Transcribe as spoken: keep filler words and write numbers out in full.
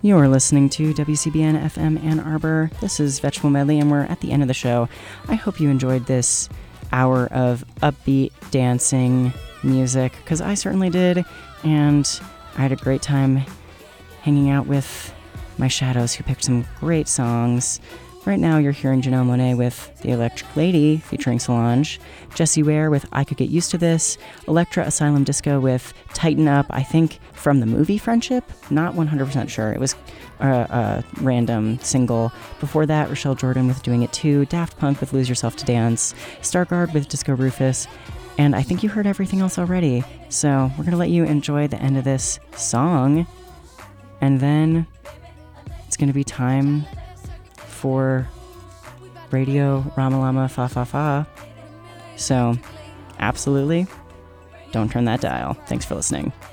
You're listening to W C B N F M Ann Arbor. This is Vegetable Medley, and we're at the end of the show. I hope you enjoyed this hour of upbeat dancing music, because I certainly did, and I had a great time hanging out with my shadows who picked some great songs. Right now you're hearing Janelle Monáe with The Electric Lady featuring Solange, Jessie Ware with I Could Get Used to This, Electra Asylum Disco with Tighten Up, I think from the movie Friendship, not one hundred percent sure, it was a, a random single. Before that, Rochelle Jordan with Doing It Too, Daft Punk with Lose Yourself to Dance, Stargard with Disco Rufus, and I think you heard everything else already, so we're going to let you enjoy the end of this song, and then it's going to be time for Radio Ramalama Fa Fa Fa. So, absolutely, don't turn that dial. Thanks for listening.